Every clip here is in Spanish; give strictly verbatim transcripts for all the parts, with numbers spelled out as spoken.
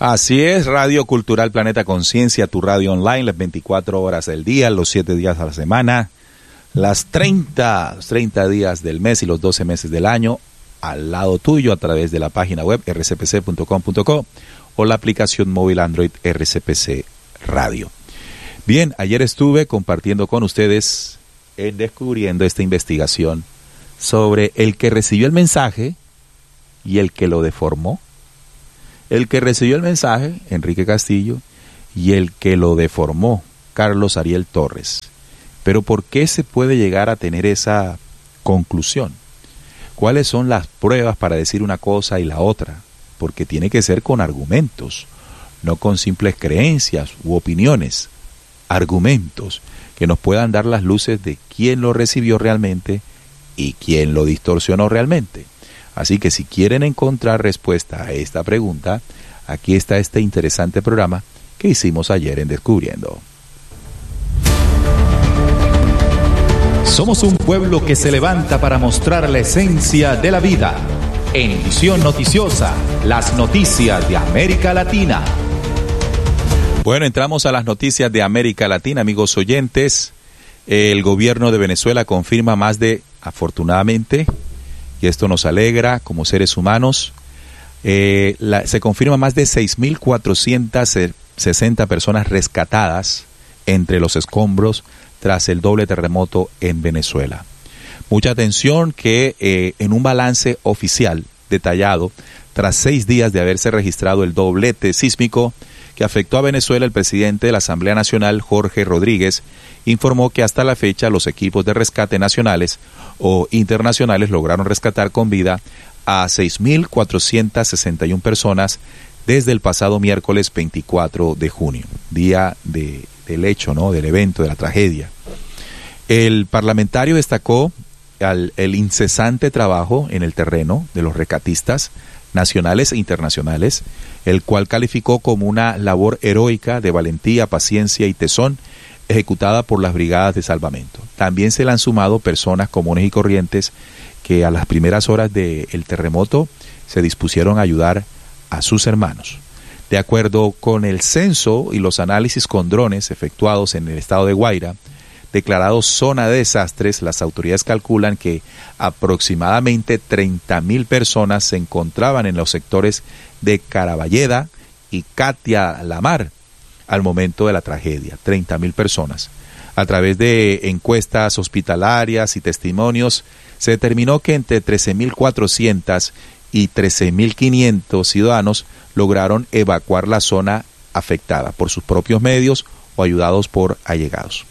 Así es, Radio Cultural Planeta Conciencia, tu radio online, las veinticuatro horas del día, los siete días a la semana, las treinta, treinta días del mes y los doce meses del año, al lado tuyo a través de la página web r c p c punto com punto co o la aplicación móvil Android R C P C Radio. Bien, ayer estuve compartiendo con ustedes en Descubriendo esta investigación sobre el que recibió el mensaje y el que lo deformó. El que recibió el mensaje, Enrique Castillo, y el que lo deformó, Carlos Ariel Torres. Pero ¿por qué se puede llegar a tener esa conclusión? ¿Cuáles son las pruebas para decir una cosa y la otra? Porque tiene que ser con argumentos, no con simples creencias u opiniones. Argumentos que nos puedan dar las luces de quién lo recibió realmente y quién lo distorsionó realmente. Así que si quieren encontrar respuesta a esta pregunta, aquí está este interesante programa que hicimos ayer en Descubriendo. Somos un pueblo que se levanta para mostrar la esencia de la vida. En Visión Noticiosa, las noticias de América Latina. Bueno, entramos a las noticias de América Latina, amigos oyentes. El gobierno de Venezuela confirma más de, afortunadamente, y esto nos alegra como seres humanos, eh, la, se confirma más de seis mil cuatrocientas sesenta personas rescatadas entre los escombros tras el doble terremoto en Venezuela. Mucha atención que eh, en un balance oficial detallado, tras seis días de haberse registrado el doblete sísmico que afectó a Venezuela, el presidente de la Asamblea Nacional, Jorge Rodríguez, informó que hasta la fecha los equipos de rescate nacionales o internacionales lograron rescatar con vida a seis mil cuatrocientas sesenta y una personas desde el pasado miércoles veinticuatro de junio, día de, del hecho, ¿no? del evento, de la tragedia. El parlamentario destacó al, el incesante trabajo en el terreno de los rescatistas nacionales e internacionales, el cual calificó como una labor heroica de valentía, paciencia y tesón ejecutada por las brigadas de salvamento. También se le han sumado personas comunes y corrientes que a las primeras horas del terremoto se dispusieron a ayudar a sus hermanos. De acuerdo con el censo y los análisis con drones efectuados en el estado de Guaira, declarado zona de desastres, las autoridades calculan que aproximadamente treinta mil personas se encontraban en los sectores de Caraballeda y Catia Lamar al momento de la tragedia, treinta mil personas. A través de encuestas hospitalarias y testimonios, se determinó que entre trece mil cuatrocientos y trece mil quinientos ciudadanos lograron evacuar la zona afectada por sus propios medios o ayudados por allegados.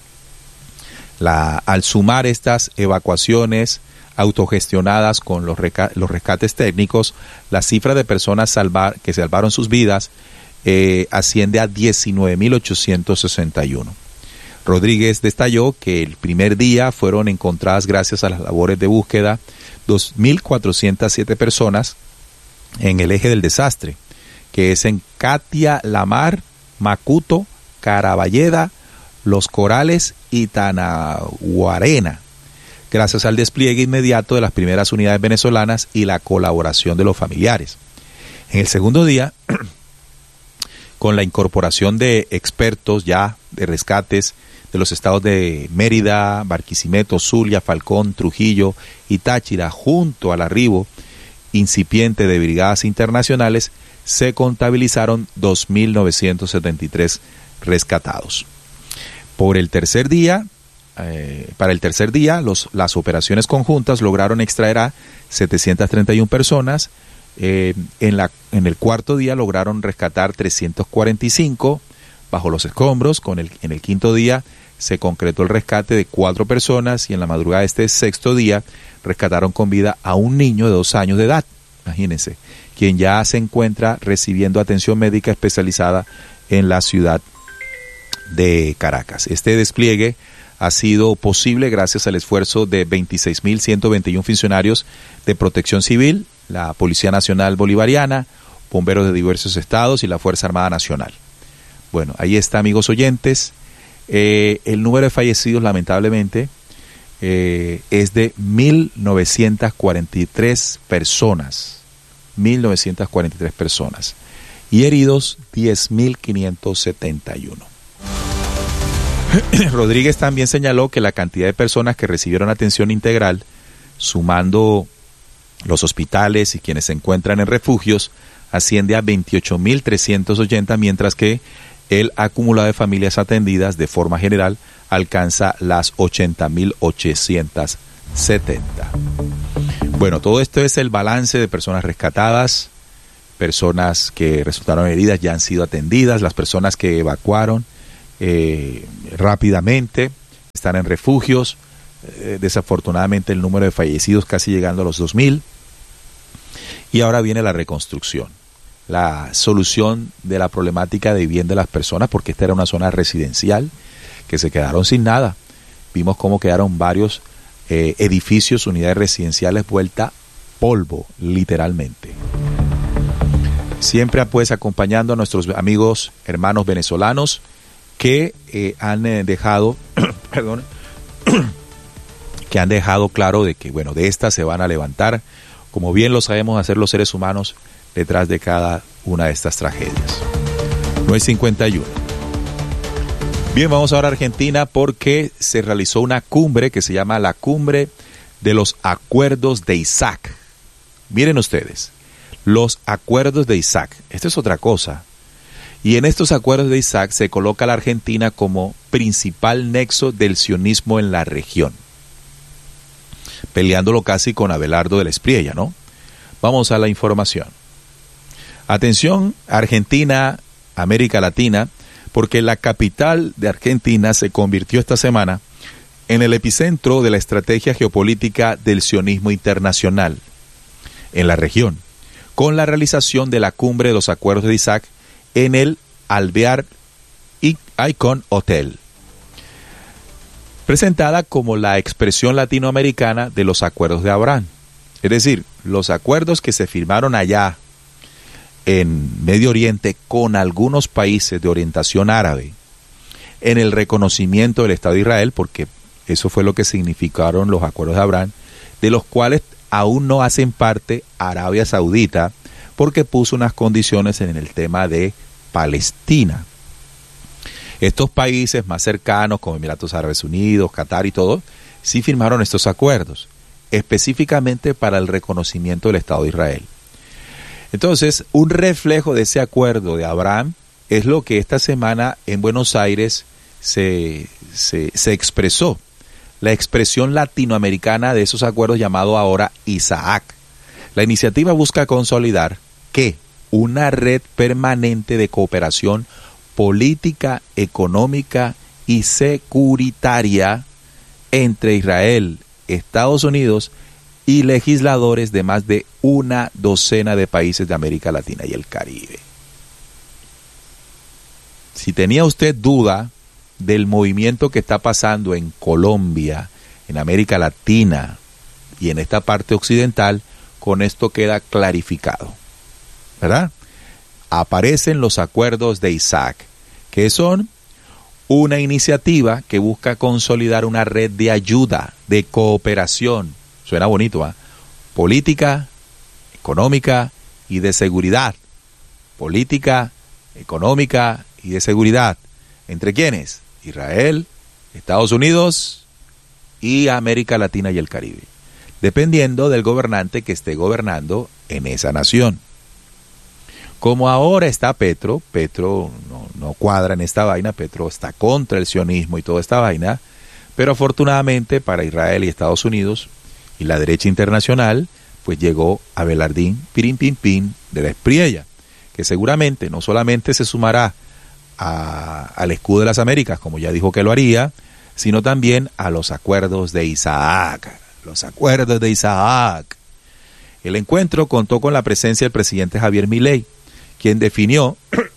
La, al sumar estas evacuaciones autogestionadas con los, reca, los rescates técnicos, la cifra de personas salvar, que salvaron sus vidas eh, asciende a diecinueve mil ochocientos sesenta y uno. Rodríguez detalló que el primer día fueron encontradas, gracias a las labores de búsqueda, dos mil cuatrocientas siete personas en el eje del desastre, que es en Catia Lamar, Macuto, Caraballeda, Los Corales y Tanaguarena, gracias al despliegue inmediato de las primeras unidades venezolanas y la colaboración de los familiares. En el segundo día, con la incorporación de expertos ya de rescates de los estados de Mérida, Barquisimeto, Zulia, Falcón, Trujillo y Táchira, junto al arribo incipiente de brigadas internacionales, se contabilizaron dos mil novecientos setenta y tres rescatados. Por el tercer día, eh, para el tercer día, los, las operaciones conjuntas lograron extraer a setecientas treinta y una personas. Eh, en, la, en el cuarto día lograron rescatar trescientos cuarenta y cinco bajo los escombros. Con el, en el quinto día se concretó el rescate de cuatro personas y en la madrugada de este sexto día rescataron con vida a un niño de dos años de edad, imagínense, quien ya se encuentra recibiendo atención médica especializada en la ciudad de Caracas. Este despliegue ha sido posible gracias al esfuerzo de veintiséis mil ciento veintiuno funcionarios de Protección Civil, la Policía Nacional Bolivariana, bomberos de diversos estados y la Fuerza Armada Nacional. Bueno, ahí está, amigos oyentes. Eh, el número de fallecidos, lamentablemente, eh, es de mil novecientas cuarenta y tres personas. mil novecientas cuarenta y tres personas. y heridos diez mil quinientos setenta y uno. Rodríguez también señaló que la cantidad de personas que recibieron atención integral, sumando los hospitales y quienes se encuentran en refugios, asciende a veintiocho mil trescientos ochenta, mientras que el acumulado de familias atendidas de forma general alcanza las ochenta mil ochocientos setenta. Bueno, todo esto es el balance de personas rescatadas, personas que resultaron heridas ya han sido atendidas, las personas que evacuaron eh, rápidamente están en refugios, eh, desafortunadamente el número de fallecidos casi llegando a los dos mil, y ahora viene la reconstrucción, la solución de la problemática de vivienda de las personas, porque esta era una zona residencial que se quedaron sin nada. Vimos cómo quedaron varios eh, edificios, unidades residenciales vuelta polvo, literalmente. Siempre pues acompañando a nuestros amigos, hermanos venezolanos que eh, han eh, dejado, perdón, que han dejado claro de que, bueno, de estas se van a levantar, como bien lo sabemos hacer los seres humanos detrás de cada una de estas tragedias. nueve cincuenta y uno. Bien, vamos ahora a Argentina porque se realizó una cumbre que se llama la Cumbre de los Acuerdos de Isaac. Miren ustedes, los Acuerdos de Isaac. Esto es otra cosa. Y en estos Acuerdos de Isaac se coloca a la Argentina como principal nexo del sionismo en la región, peleándolo casi con Abelardo de la Espriella, ¿no? Vamos a la información. Atención, Argentina, América Latina, porque la capital de Argentina se convirtió esta semana en el epicentro de la estrategia geopolítica del sionismo internacional en la región, con la realización de la Cumbre de los Acuerdos de Isaac en el Alvear Icon Hotel, presentada como la expresión latinoamericana de los Acuerdos de Abraham. Es decir, los acuerdos que se firmaron allá en Medio Oriente con algunos países de orientación árabe, en el reconocimiento del Estado de Israel, porque eso fue lo que significaron los Acuerdos de Abraham, de los cuales aún no hacen parte Arabia Saudita, porque puso unas condiciones en el tema de Palestina. Estos países más cercanos, como Emiratos Árabes Unidos, Qatar y todo, sí firmaron estos acuerdos, específicamente para el reconocimiento del Estado de Israel. Entonces, un reflejo de ese acuerdo de Abraham es lo que esta semana en Buenos Aires se, se, se expresó, la expresión latinoamericana de esos acuerdos llamado ahora Isaac. La iniciativa busca consolidar que una red permanente de cooperación política, económica y securitaria entre Israel, Estados Unidos y legisladores de más de una docena de países de América Latina y el Caribe. Si tenía usted duda del movimiento que está pasando en Colombia, en América Latina y en esta parte occidental, con esto queda clarificado, ¿verdad? Aparecen los acuerdos de Isaac, que son una iniciativa que busca consolidar una red de ayuda, de cooperación, suena bonito, ¿eh? Política, económica y de seguridad. Política, económica y de seguridad. ¿Entre quiénes? Israel, Estados Unidos y América Latina y el Caribe, dependiendo del gobernante que esté gobernando en esa nación. Como ahora está Petro, Petro no, no cuadra en esta vaina, Petro está contra el sionismo y toda esta vaina, pero afortunadamente para Israel y Estados Unidos y la derecha internacional, pues llegó Abelardín Pirín Pin Pin de la Espriella, que seguramente no solamente se sumará a, al escudo de las Américas, como ya dijo que lo haría, sino también a los acuerdos de Isaac, los acuerdos de Isaac. El encuentro contó con la presencia del presidente Javier Milei, quien definió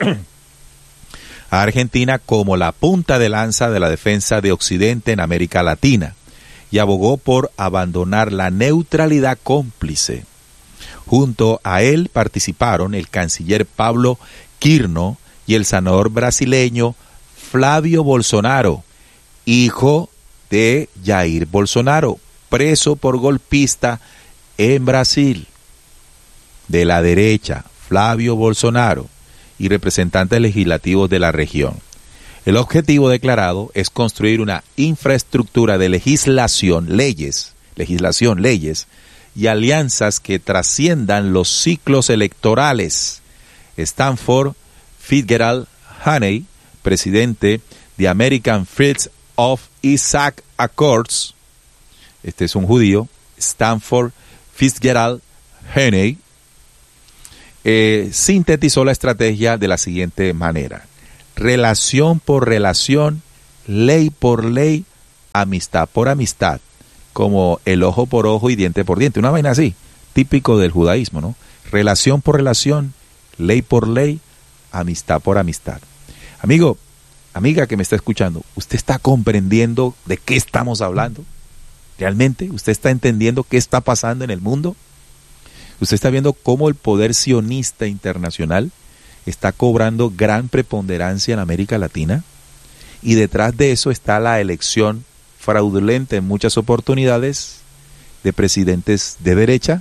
a Argentina como la punta de lanza de la defensa de Occidente en América Latina y abogó por abandonar la neutralidad cómplice. Junto a él participaron el canciller Pablo Quirno y el senador brasileño Flavio Bolsonaro, hijo de Jair Bolsonaro, preso por golpista en Brasil, de la derecha, Flavio Bolsonaro, y representantes legislativos de la región. El objetivo declarado es construir una infraestructura de legislación, leyes, legislación, leyes y alianzas que trasciendan los ciclos electorales. Stanford Fitzgerald Haney, presidente de American Friends of Isaac Accords, este es un judío, Stanford Fitzgerald Haney, eh, sintetizó la estrategia de la siguiente manera: relación por relación, ley por ley, amistad por amistad, como el ojo por ojo y diente por diente. Una vaina así, típico del judaísmo, ¿no? Relación por relación, ley por ley, amistad por amistad. Amigo, amiga que me está escuchando, ¿usted está comprendiendo de qué estamos hablando? ¿Realmente usted está entendiendo qué está pasando en el mundo? ¿Usted está viendo cómo el poder sionista internacional está cobrando gran preponderancia en América Latina? Y detrás de eso está la elección fraudulenta en muchas oportunidades de presidentes de derecha.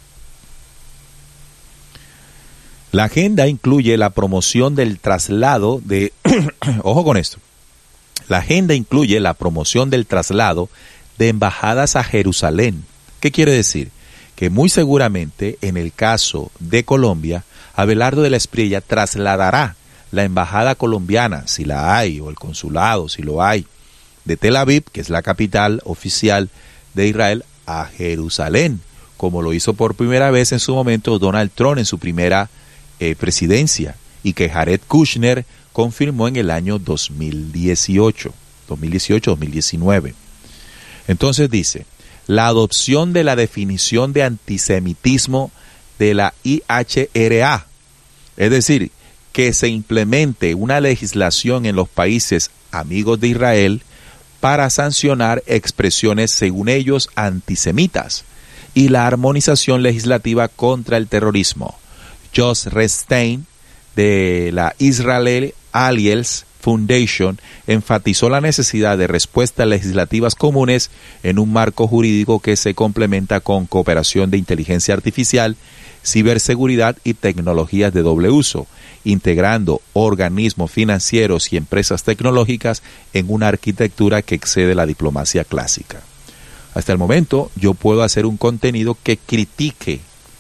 La agenda incluye la promoción del traslado de... ojo con esto. La agenda incluye la promoción del traslado de embajadas a Jerusalén. ¿Qué quiere decir? Que muy seguramente en el caso de Colombia, Abelardo de la Espriella trasladará la embajada colombiana, si la hay, o el consulado, si lo hay, de Tel Aviv, que es la capital oficial de Israel, a Jerusalén, como lo hizo por primera vez en su momento Donald Trump en su primera eh, presidencia, y que Jared Kushner confirmó en el año dos mil dieciocho, dos mil dieciocho, dos mil diecinueve. Entonces dice, la adopción de la definición de antisemitismo de la I H R A, es decir, que se implemente una legislación en los países amigos de Israel para sancionar expresiones, según ellos, antisemitas, y la armonización legislativa contra el terrorismo. Josh Restein, de la Israel Alliance Foundation, enfatizó la necesidad de respuestas legislativas comunes en un marco jurídico que se complementa con cooperación de inteligencia artificial, ciberseguridad y tecnologías de doble uso, integrando organismos financieros y empresas tecnológicas en una arquitectura que excede la diplomacia clásica. Hasta el momento, yo puedo hacer un contenido que critique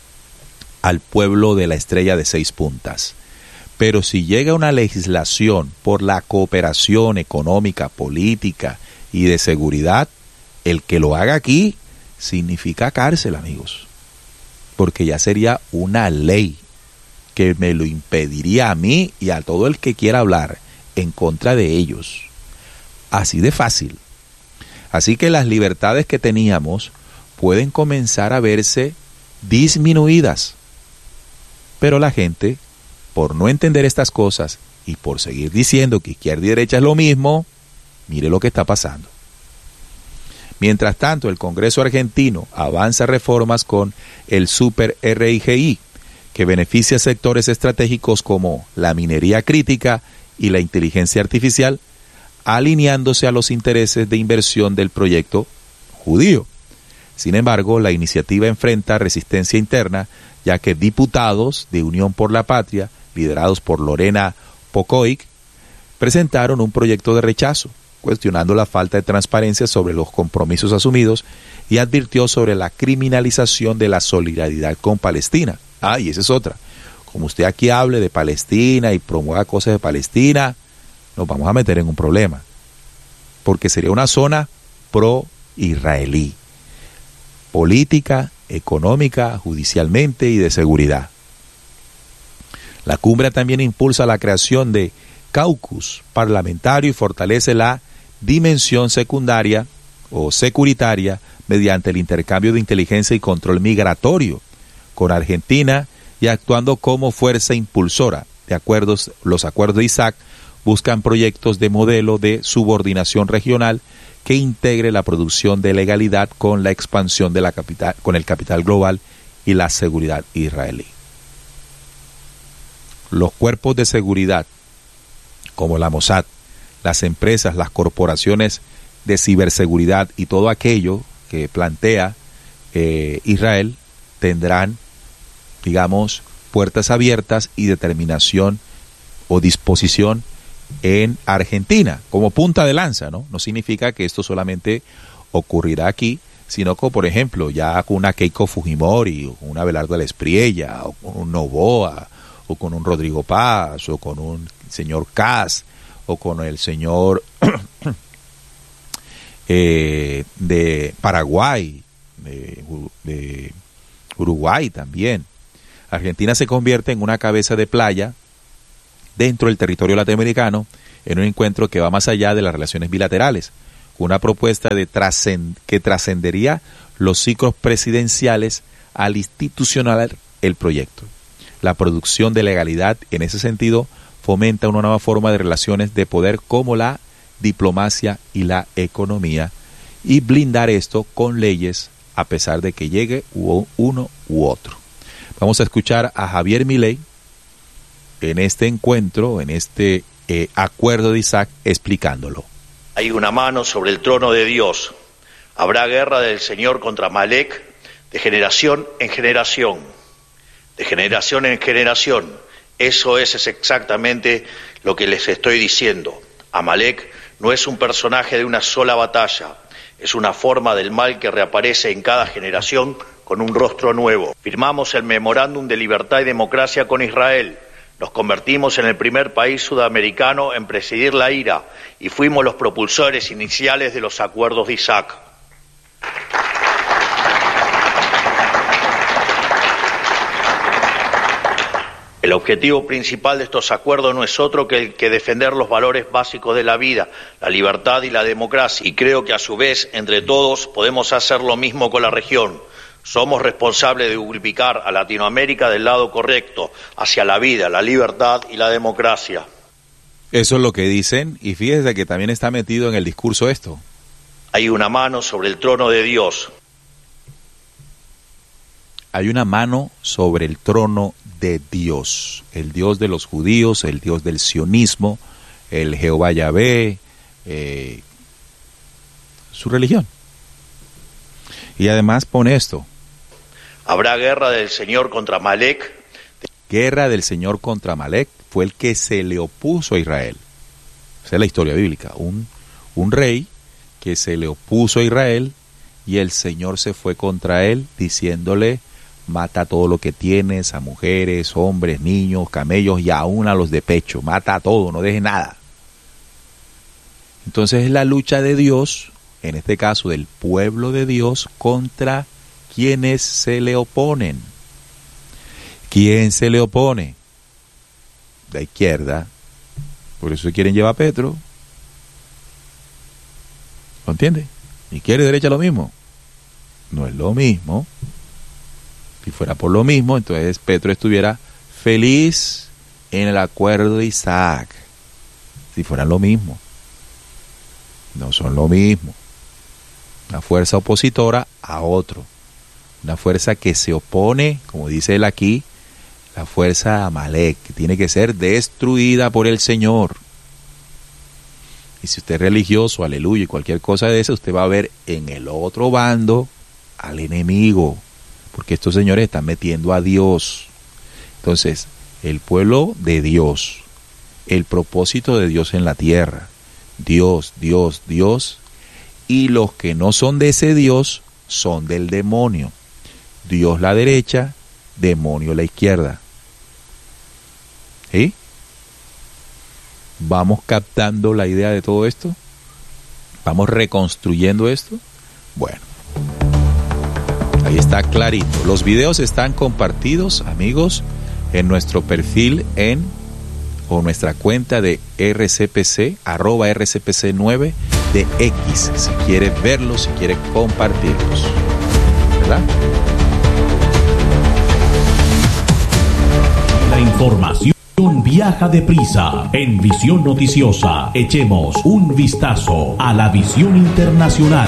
al pueblo de la estrella de seis puntas. Pero si llega una legislación por la cooperación económica, política y de seguridad, el que lo haga aquí significa cárcel, amigos. Porque ya sería una ley que me lo impediría a mí y a todo el que quiera hablar en contra de ellos. Así de fácil. Así que las libertades que teníamos pueden comenzar a verse disminuidas. Pero la gente, por no entender estas cosas y por seguir diciendo que izquierda y derecha es lo mismo, mire lo que está pasando. Mientras tanto, el Congreso argentino avanza reformas con el Super R I G I, que beneficia sectores estratégicos como la minería crítica y la inteligencia artificial, alineándose a los intereses de inversión del proyecto judío. Sin embargo, la iniciativa enfrenta resistencia interna, ya que diputados de Unión por la Patria, liderados por Lorena Pocoic, presentaron un proyecto de rechazo, cuestionando la falta de transparencia sobre los compromisos asumidos y advirtió sobre la criminalización de la solidaridad con Palestina. Ah, y esa es otra. Como usted aquí hable de Palestina y promueva cosas de Palestina, nos vamos a meter en un problema, porque sería una zona pro-israelí, política, económica, judicialmente y de seguridad. La cumbre también impulsa la creación de caucus parlamentario y fortalece la dimensión secundaria o securitaria mediante el intercambio de inteligencia y control migratorio con Argentina y actuando como fuerza impulsora. De acuerdos, los acuerdos de Isaac buscan proyectos de modelo de subordinación regional que integre la producción de legalidad con la expansión de la capital, con el capital global y la seguridad israelí. Los cuerpos de seguridad, como la Mossad, las empresas, las corporaciones de ciberseguridad y todo aquello que plantea eh, Israel, tendrán, digamos, puertas abiertas y determinación o disposición en Argentina, como punta de lanza, ¿no? No significa que esto solamente ocurrirá aquí, sino que, por ejemplo, ya con una Keiko Fujimori, o con una Abelardo Espriella, o con un Noboa, o con un Rodrigo Paz, o con un señor Kass, o con el señor eh, de Paraguay, de, de Uruguay también. Argentina se convierte en una cabeza de playa dentro del territorio latinoamericano en un encuentro que va más allá de las relaciones bilaterales, una propuesta de trascend que trascendería los ciclos presidenciales al institucional el proyecto. La producción de legalidad en ese sentido fomenta una nueva forma de relaciones de poder como la diplomacia y la economía, y blindar esto con leyes a pesar de que llegue uno u otro. Vamos a escuchar a Javier Milei en este encuentro, en este eh, acuerdo de Isaac, explicándolo. Hay una mano sobre el trono de Dios. Habrá guerra del Señor contra Amalek de generación en generación. De generación en generación. Eso es, es exactamente lo que les estoy diciendo. Amalek no es un personaje de una sola batalla. Es una forma del mal que reaparece en cada generación con un rostro nuevo. Firmamos el memorándum de libertad y democracia con Israel. Nos convertimos en el primer país sudamericano en presidir la I R A y fuimos los propulsores iniciales de los acuerdos de Isaac. El objetivo principal de estos acuerdos no es otro que el que defender los valores básicos de la vida, la libertad y la democracia. Y creo que a su vez, entre todos, podemos hacer lo mismo con la región. Somos responsables de ubicar a Latinoamérica del lado correcto, hacia la vida, la libertad y la democracia. Eso es lo que dicen, y fíjese que también está metido en el discurso esto. Hay una mano sobre el trono de Dios. Hay una mano sobre el trono de Dios, el Dios de los judíos, el Dios del sionismo, el Jehová Yahvé, eh, su religión. Y además pone esto. Habrá guerra del Señor contra Amalek. Guerra del Señor contra Amalek, fue el que se le opuso a Israel. Esa es la historia bíblica. Un, un rey que se le opuso a Israel y el Señor se fue contra él diciéndole: mata todo lo que tienes, a mujeres, hombres, niños, camellos y aún a los de pecho. Mata a todo, no deje nada. Entonces es la lucha de Dios, en este caso del pueblo de Dios, contra quienes se le oponen. ¿Quién se le opone? La izquierda. Por eso quieren llevar a Petro. ¿Lo entiende? Izquierda y derecha lo mismo. No es lo mismo. Si fuera por lo mismo, entonces Petro estuviera feliz en el acuerdo de Isaac. Si fueran lo mismo. No son lo mismo. Una fuerza opositora a otro. Una fuerza que se opone, como dice él aquí, la fuerza Amalek, que tiene que ser destruida por el Señor. Y si usted es religioso, aleluya, y cualquier cosa de eso, usted va a ver en el otro bando al enemigo. Porque estos señores están metiendo a Dios. Entonces, el pueblo de Dios, el propósito de Dios en la tierra, Dios, Dios, Dios, y los que no son de ese Dios son del demonio. Dios la derecha, demonio la izquierda. ¿Sí? ¿Vamos captando la idea de todo esto? ¿Vamos reconstruyendo esto? Bueno. Ahí está clarito. Los videos están compartidos, amigos, en nuestro perfil en o nuestra cuenta de R C P C, arroba R C P C nueve de X, si quiere verlos, si quiere compartirlos. ¿Verdad? La información viaja deprisa en Visión Noticiosa. Echemos un vistazo a la visión internacional.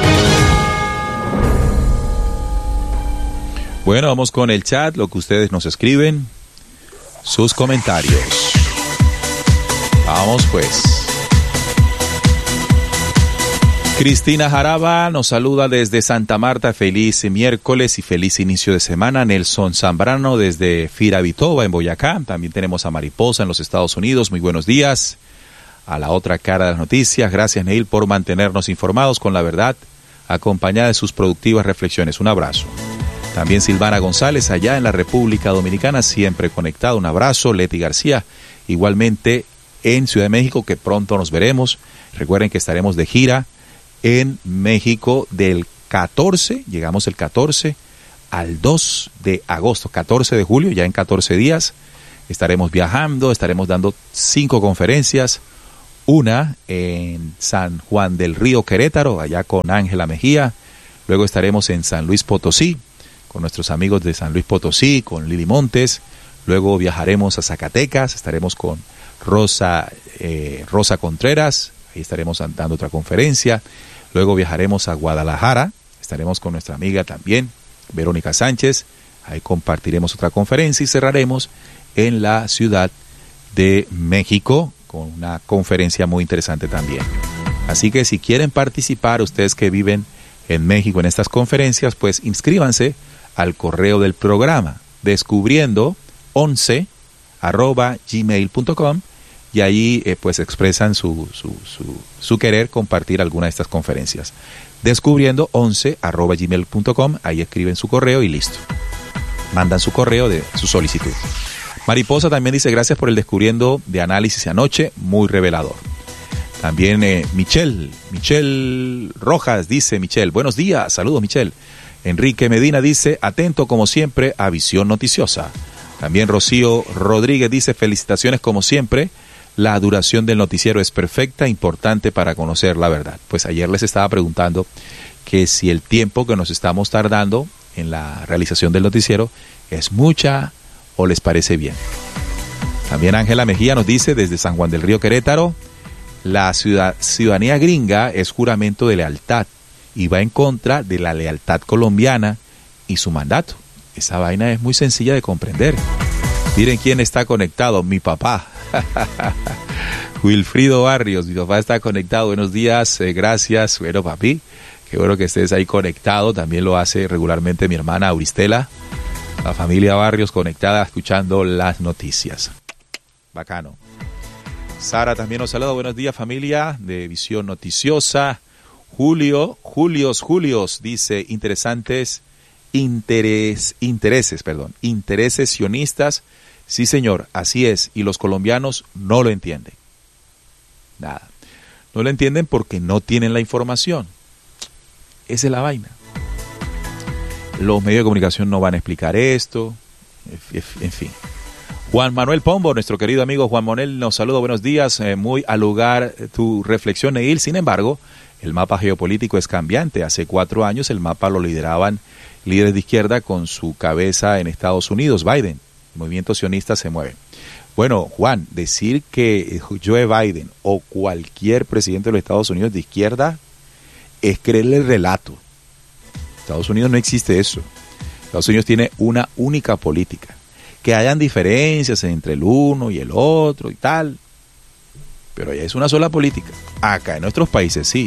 Bueno, vamos con el chat, lo que ustedes nos escriben, sus comentarios. Vamos pues. Cristina Jaraba nos saluda desde Santa Marta. Feliz miércoles y feliz inicio de semana. Nelson Zambrano desde Firavitoba en Boyacá. También tenemos a Mariposa en los Estados Unidos. Muy buenos días. A la otra cara de las noticias. Gracias, Neil, por mantenernos informados con la verdad, acompañada de sus productivas reflexiones. Un abrazo. También Silvana González allá en la República Dominicana, siempre conectado. Un abrazo. Leti García, igualmente en Ciudad de México, que pronto nos veremos. Recuerden que estaremos de gira en México del catorce, llegamos el catorce al dos de agosto, catorce de julio, ya en catorce días estaremos viajando, estaremos dando cinco conferencias, una en San Juan del Río, Querétaro, allá con Ángela Mejía, luego estaremos en San Luis Potosí, con nuestros amigos de San Luis Potosí, con Lili Montes, luego viajaremos a Zacatecas, estaremos con Rosa, eh, Rosa Contreras, ahí estaremos dando otra conferencia. Luego viajaremos a Guadalajara, estaremos con nuestra amiga también, Verónica Sánchez, ahí compartiremos otra conferencia y cerraremos en la Ciudad de México con una conferencia muy interesante también. Así que si quieren participar, ustedes que viven en México en estas conferencias, pues inscríbanse al correo del programa, descubriendo once arroba gmail punto com, y ahí eh, pues expresan su, su, su, su querer compartir alguna de estas conferencias. Descubriendo once arroba gmail punto com, ahí escriben su correo y listo. Mandan su correo de su solicitud. Mariposa también dice, gracias por el Descubriendo de análisis anoche, muy revelador. También eh, Michelle, Michelle Rojas dice, Michelle, buenos días, saludos Michelle. Enrique Medina dice, atento como siempre a Visión Noticiosa. También Rocío Rodríguez dice, felicitaciones como siempre. La duración del noticiero es perfecta, importante para conocer la verdad. Pues ayer les estaba preguntando que si el tiempo que nos estamos tardando en la realización del noticiero es mucha o les parece bien. También Ángela Mejía nos dice desde San Juan del Río, Querétaro, la ciudad, ciudadanía gringa es juramento de lealtad y va en contra de la lealtad colombiana y su mandato. Esa vaina es muy sencilla de comprender. Miren quién está conectado, mi papá. Wilfrido Barrios, mi papá está conectado. Buenos días, eh, gracias. Bueno, papi, qué bueno que estés ahí conectado. También lo hace regularmente mi hermana Auristela. La familia Barrios conectada, escuchando las noticias. Bacano. Sara también nos saluda. Buenos días, familia de Visión Noticiosa. Julio, Julios, Julios, dice, interesantes interés, intereses, perdón, intereses sionistas. Sí, señor, así es, y los colombianos no lo entienden. Nada. No lo entienden porque no tienen la información. Esa es la vaina. Los medios de comunicación no van a explicar esto. En fin. Juan Manuel Pombo, nuestro querido amigo Juan Manuel, nos saluda. Buenos días. Eh, muy al lugar tu reflexión, Neil. Sin embargo, el mapa geopolítico es cambiante. Hace cuatro años el mapa lo lideraban líderes de izquierda con su cabeza en Estados Unidos, Biden. El movimiento sionista se mueve. Bueno, Juan, decir que Joe Biden o cualquier presidente de los Estados Unidos de izquierda es creerle el relato. Estados Unidos no existe eso. Estados Unidos tiene una única política. Que hayan diferencias entre el uno y el otro y tal, pero allá es una sola política. Acá en nuestros países sí.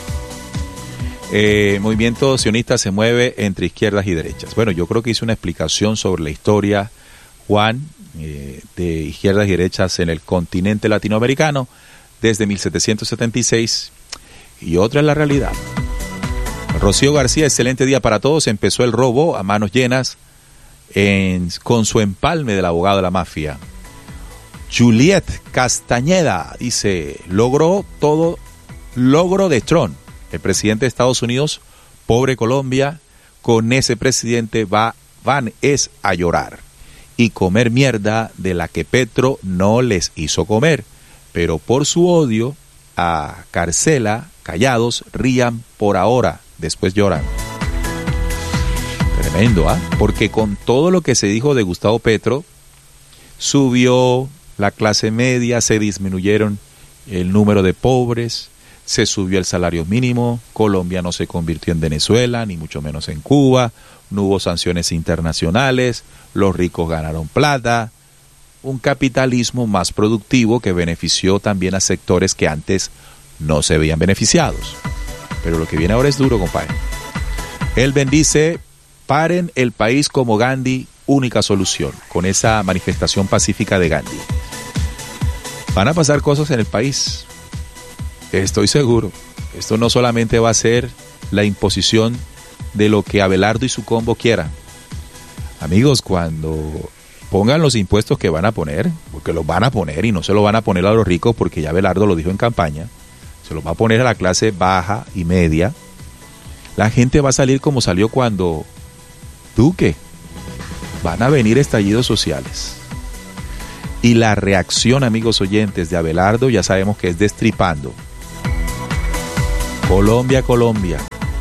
Eh, el movimiento sionista se mueve entre izquierdas y derechas. Bueno, yo creo que hice una explicación sobre la historia, Juan, eh, de izquierdas y derechas en el continente latinoamericano desde mil setecientos setenta y seis, y otra es la realidad. Rocío García, excelente día para todos. Empezó el robo a manos llenas en, con su empalme del abogado de la mafia. Juliet Castañeda dice, logró todo, logro de Trump, el presidente de Estados Unidos, pobre Colombia, con ese presidente va, van es a llorar y comer mierda de la que Petro no les hizo comer, pero por su odio a Carcela, callados, rían por ahora, después lloran. Tremendo, ¿ah? ¿eh? Porque con todo lo que se dijo de Gustavo Petro, subió la clase media, se disminuyeron el número de pobres, se subió el salario mínimo, Colombia no se convirtió en Venezuela, ni mucho menos en Cuba, no hubo sanciones internacionales, los ricos ganaron plata, un capitalismo más productivo que benefició también a sectores que antes no se veían beneficiados. pero lo que viene ahora es duro, compadre. Él bendice, paren el país como Gandhi, única solución, con esa manifestación pacífica de Gandhi. Van a pasar cosas en el país, estoy seguro. Esto no solamente va a ser la imposición de lo que Abelardo y su combo quieran. Amigos, cuando pongan los impuestos que van a poner, porque los van a poner y no se los van a poner a los ricos, porque ya Abelardo lo dijo en campaña, se los va a poner a la clase baja y media, la gente va a salir como salió cuando Duque. Van a venir estallidos sociales. Y la reacción, amigos oyentes, de Abelardo ya sabemos que es destripando. Colombia, Colombia.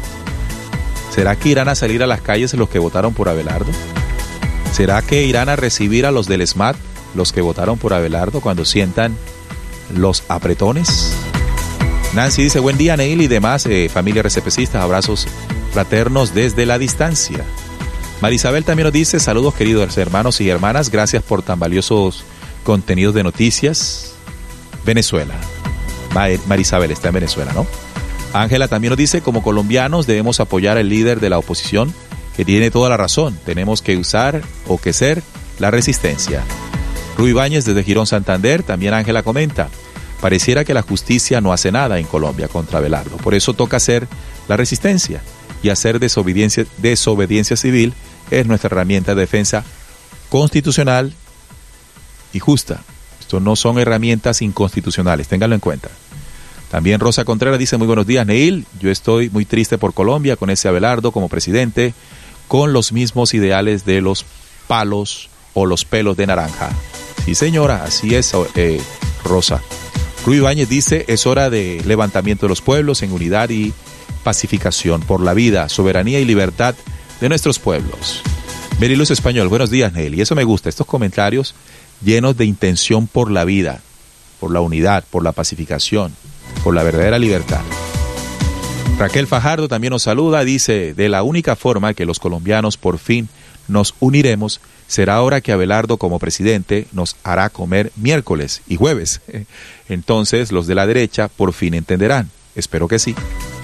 ¿Será que irán a salir a las calles los que votaron por Abelardo? ¿Será que irán a recibir a los del S M A T, los que votaron por Abelardo, cuando sientan los apretones? Nancy dice, buen día, Neil y demás, eh, familia recepecistas, abrazos fraternos desde la distancia. Marisabel también nos dice, saludos queridos hermanos y hermanas, gracias por tan valiosos contenidos de noticias. Venezuela. Marisabel está en Venezuela, ¿no? Ángela también nos dice, como colombianos debemos apoyar al líder de la oposición, que tiene toda la razón, tenemos que usar o que ser la resistencia. Rui Ibáñez desde Girón Santander, también Ángela comenta, pareciera que la justicia no hace nada en Colombia contra Abelardo, por eso toca hacer la resistencia, y hacer desobediencia, desobediencia civil es nuestra herramienta de defensa constitucional y justa. Esto no son herramientas inconstitucionales, ténganlo en cuenta. También Rosa Contreras dice, muy buenos días, Neil, yo estoy muy triste por Colombia con ese Abelardo como presidente, con los mismos ideales de los palos o los pelos de naranja. Sí, señora, así es, eh, Rosa. Rui Ibáñez dice, es hora de levantamiento de los pueblos en unidad y pacificación por la vida, soberanía y libertad de nuestros pueblos. Beriluz Español, buenos días, Neil, y eso me gusta, estos comentarios llenos de intención por la vida, por la unidad, por la pacificación, por la verdadera libertad. Raquel Fajardo también nos saluda, dice, de la única forma que los colombianos por fin nos uniremos será ahora que Abelardo como presidente nos hará comer miércoles y jueves. Entonces los de la derecha por fin entenderán. Espero que sí.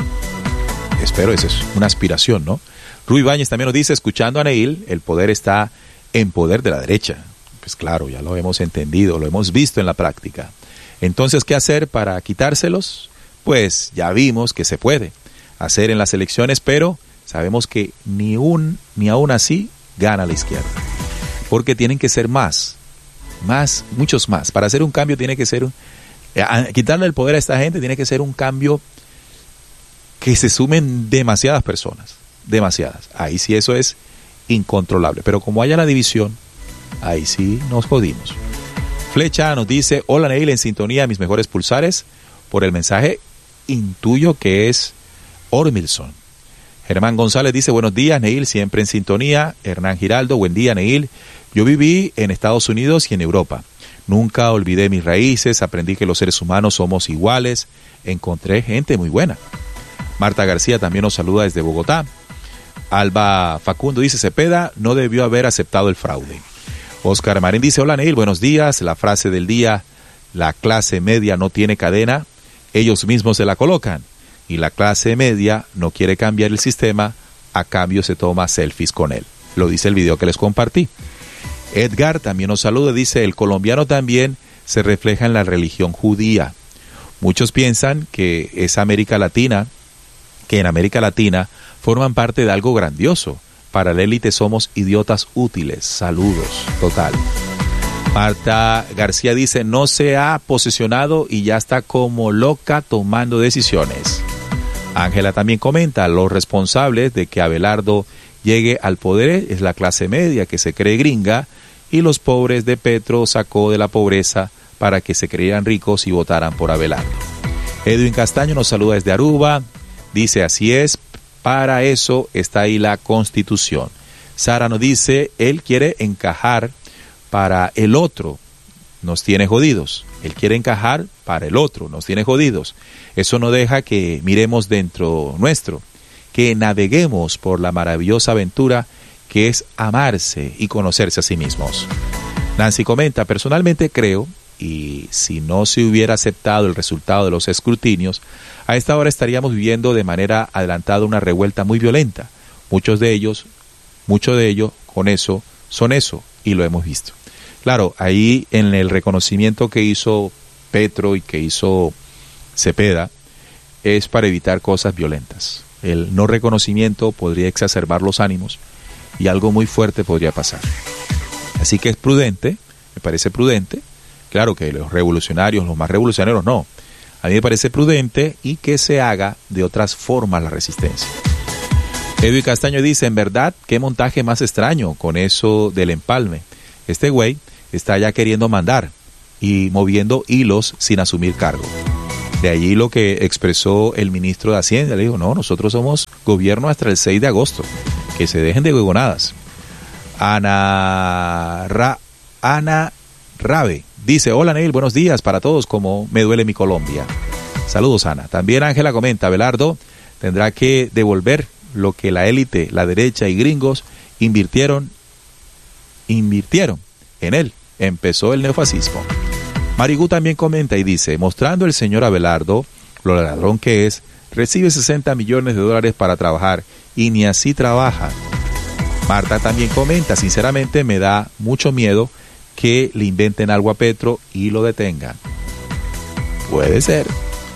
Espero, esa es una aspiración, ¿no? Rui Ibáñez también nos dice, escuchando a Neil, el poder está en poder de la derecha. Pues claro, ya lo hemos entendido, lo hemos visto en la práctica. Entonces, ¿qué hacer para quitárselos? Pues ya vimos que se puede hacer en las elecciones, pero sabemos que ni un ni aún así gana la izquierda. Porque tienen que ser más, más, muchos más. Para hacer un cambio tiene que ser, un, eh, quitarle el poder a esta gente tiene que ser un cambio que se sumen demasiadas personas, demasiadas. Ahí sí eso es incontrolable. Pero como haya la división, ahí sí nos jodimos. Flecha nos dice, hola Neil, en sintonía, mis mejores pulsares, por el mensaje intuyo que es Ormilson. Germán González dice, buenos días Neil, siempre en sintonía. Hernán Giraldo, buen día Neil. Yo viví en Estados Unidos y en Europa. Nunca olvidé mis raíces, aprendí que los seres humanos somos iguales, encontré gente muy buena. Marta García también nos saluda desde Bogotá. Alba Facundo dice, Cepeda no debió haber aceptado el fraude. Oscar Marín dice, hola Neil, buenos días. La frase del día, la clase media no tiene cadena, ellos mismos se la colocan. Y la clase media no quiere cambiar el sistema, a cambio se toma selfies con él. Lo dice el video que les compartí. Edgar también nos saluda, dice, el colombiano también se refleja en la religión judía. Muchos piensan que es América Latina, que en América Latina forman parte de algo grandioso. Para la élite somos idiotas útiles. Saludos, total. Marta García dice, no se ha posesionado y ya está como loca tomando decisiones. Ángela también comenta, los responsables de que Abelardo llegue al poder es la clase media que se cree gringa y los pobres de Petro sacó de la pobreza para que se creyeran ricos y votaran por Abelardo. Edwin Castaño nos saluda desde Aruba, dice, así es, para eso está ahí la Constitución. Sara nos dice, él quiere encajar para el otro, nos tiene jodidos. Él quiere encajar para el otro, nos tiene jodidos. Eso no deja que miremos dentro nuestro, que naveguemos por la maravillosa aventura que es amarse y conocerse a sí mismos. Nancy comenta, personalmente creo y si no se hubiera aceptado el resultado de los escrutinios, a esta hora estaríamos viviendo de manera adelantada una revuelta muy violenta. Muchos de ellos, muchos de ellos con eso, son eso, y lo hemos visto. Claro, ahí en el reconocimiento que hizo Petro y que hizo Cepeda, es para evitar cosas violentas. El no reconocimiento podría exacerbar los ánimos y algo muy fuerte podría pasar. Así que es prudente, me parece prudente, claro que los revolucionarios, los más revolucionarios no, a mí me parece prudente y que se haga de otras formas la resistencia. Edwin Castaño dice, en verdad, qué montaje más extraño con eso del empalme. Este güey está ya queriendo mandar y moviendo hilos sin asumir cargo. De allí lo que expresó el ministro de Hacienda, le dijo, no, nosotros somos gobierno hasta el seis de agosto, que se dejen de huevonadas. Ana, Ra, Ana Rabe dice, hola Neil, buenos días para todos, como me duele mi Colombia. Saludos Ana. También Ángela comenta, Abelardo tendrá que devolver lo que la élite, la derecha y gringos invirtieron, invirtieron en él. Empezó el neofascismo. Marigú también comenta y dice, mostrando el señor Abelardo, lo ladrón que es, recibe sesenta millones de dólares para trabajar y ni así trabaja. Marta también comenta, sinceramente me da mucho miedo que le inventen algo a Petro y lo detengan. Puede ser.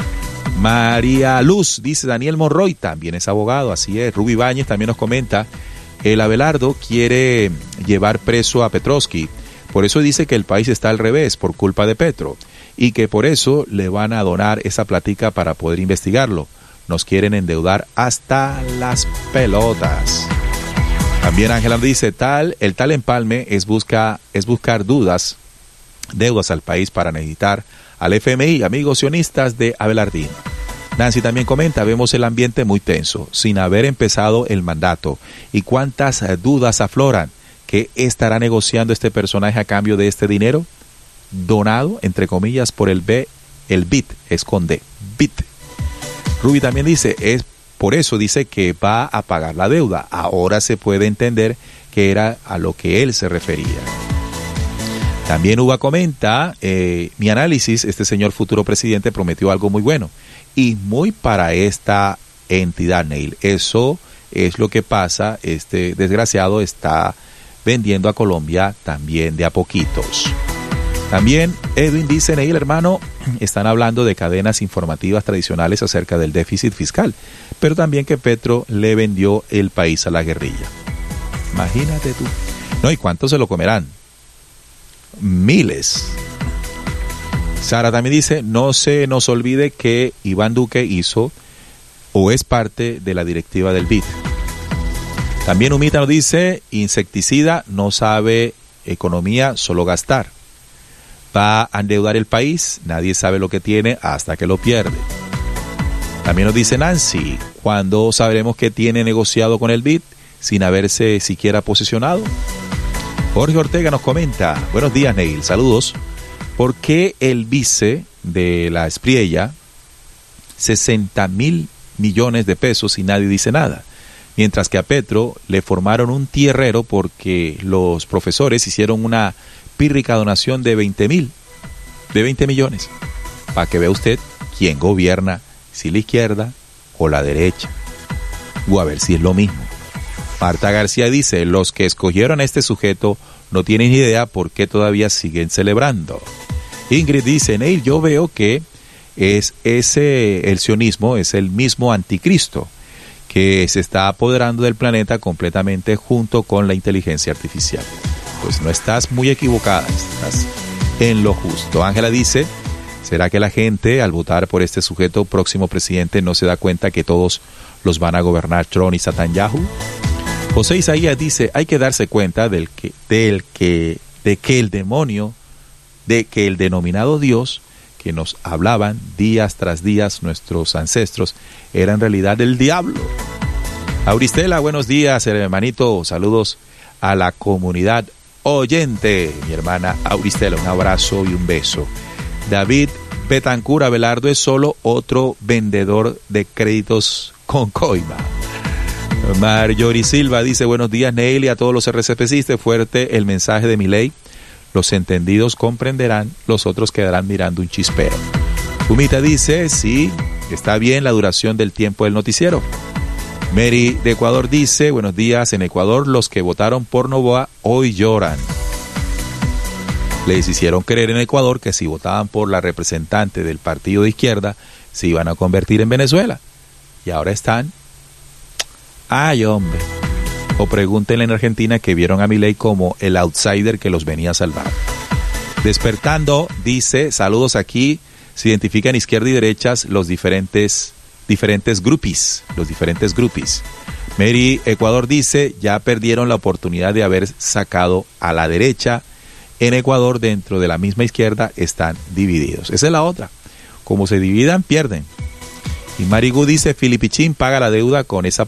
María Luz, dice Daniel Monroy, también es abogado, así es. Ruby Báñez también nos comenta, el Abelardo quiere llevar preso a Petrovsky. Por eso dice que el país está al revés por culpa de Petro y que por eso le van a donar esa platica para poder investigarlo. Nos quieren endeudar hasta las pelotas. También Ángela dice, tal, el tal empalme es, busca, es buscar dudas, deudas al país para necesitar al F M I, amigos sionistas de Abelardín. Nancy también comenta, vemos el ambiente muy tenso, sin haber empezado el mandato. ¿Y cuántas dudas afloran? ¿Qué estará negociando este personaje a cambio de este dinero? Donado, entre comillas, por el B, el B I T, esconde, B I T. Ruby también dice, es por eso dice que va a pagar la deuda. Ahora se puede entender que era a lo que él se refería. También Uva comenta, eh, mi análisis, este señor futuro presidente prometió algo muy bueno y muy para esta entidad, Neil. Eso es lo que pasa, este desgraciado está vendiendo a Colombia también de a poquitos. También Edwin dice, Neil, hermano, están hablando de cadenas informativas tradicionales acerca del déficit fiscal, pero también que Petro le vendió el país a la guerrilla. Imagínate tú. No, ¿y cuánto se lo comerán? Miles. Sara también dice, no se nos olvide que Iván Duque hizo o es parte de la directiva del B I D. También Humita nos dice, insecticida, no sabe economía, solo gastar. Va a endeudar el país, nadie sabe lo que tiene hasta que lo pierde. También nos dice Nancy, ¿cuándo sabremos que tiene negociado con el B I D sin haberse siquiera posicionado? Jorge Ortega nos comenta, buenos días Neil, saludos. ¿Por qué el vice de la Espriella, sesenta mil millones de pesos y nadie dice nada? Mientras que a Petro le formaron un tierrero porque los profesores hicieron una pírrica donación de veinte mil, de veinte millones. Para que vea usted quién gobierna, si la izquierda o la derecha. O a ver si es lo mismo. Marta García dice, los que escogieron a este sujeto no tienen idea por qué todavía siguen celebrando. Ingrid dice, Neil, yo veo que es ese, el sionismo es el mismo anticristo que se está apoderando del planeta completamente junto con la inteligencia artificial. Pues no estás muy equivocada, estás en lo justo. Ángela dice, ¿será que la gente al votar por este sujeto próximo presidente no se da cuenta que todos los van a gobernar Trump y Netanyahu? José Isaías dice, hay que darse cuenta del que, del que, de que el demonio, de que el denominado Dios que nos hablaban días tras días nuestros ancestros, era en realidad el diablo. Auristela, buenos días, hermanito, saludos a la comunidad oyente, mi hermana Auristela, un abrazo y un beso. David Betancur, Abelardo es solo otro vendedor de créditos con coima. Marjorie Silva dice, buenos días Neil y a todos los RCPcistas, fuerte el mensaje de Milei. Los entendidos comprenderán, los otros quedarán mirando un chispero. Humita dice, sí, está bien la duración del tiempo del noticiero. Mary de Ecuador dice, buenos días, en Ecuador los que votaron por Noboa hoy lloran. Les hicieron creer en Ecuador que si votaban por la representante del partido de izquierda, se iban a convertir en Venezuela. Y ahora están... ¡Ay, hombre! O pregúntenle en Argentina que vieron a Milei como el outsider que los venía a salvar. Despertando, dice, saludos aquí, se identifican izquierda y derechas los diferentes, diferentes grupis, los diferentes grupis. Mary Ecuador dice, ya perdieron la oportunidad de haber sacado a la derecha. En Ecuador, dentro de la misma izquierda, están divididos. Esa es la otra. Como se dividan, pierden. Y Marigu dice, Filipichín paga la deuda con esa